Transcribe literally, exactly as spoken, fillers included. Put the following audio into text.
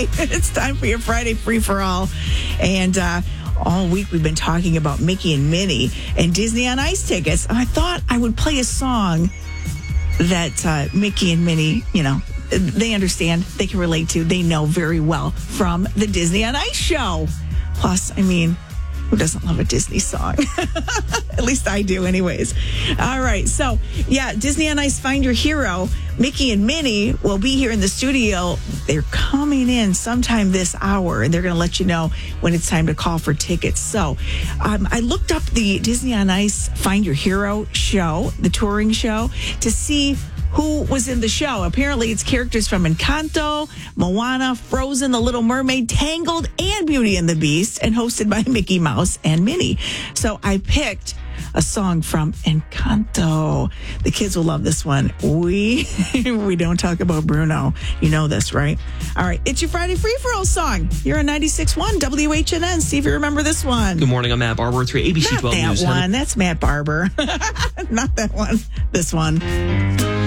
Hi, it's time for your Friday free-for-all. And uh, all week we've been talking about Mickey and Minnie and Disney on Ice tickets. I thought I would play a song that uh, Mickey and Minnie, you know, they understand, they can relate to, they know very well from the Disney on Ice show. Plus, I mean, who doesn't love a Disney song? At least I do anyways. All right. So, yeah, Disney on Ice Find Your Hero. Mickey and Minnie will be here in the studio. They're coming in sometime this hour, and they're going to let you know when it's time to call for tickets. So, um, I looked up the Disney on Ice Find Your Hero show, the touring show, to see who was in the show. Apparently, it's characters from Encanto, Moana, Frozen, The Little Mermaid, Tangled, and Beauty and the Beast, and hosted by Mickey Mouse and Minnie. So I picked a song from Encanto. The kids will love this one. We we don't talk about Bruno. You know this, right? All right, it's your Friday free-for-all song. You're on ninety-six point one W H N N. See if you remember this one. Good morning, I'm Matt Barber, three A B C Not twelve that News. one. That's Matt Barber. Not that one. This one.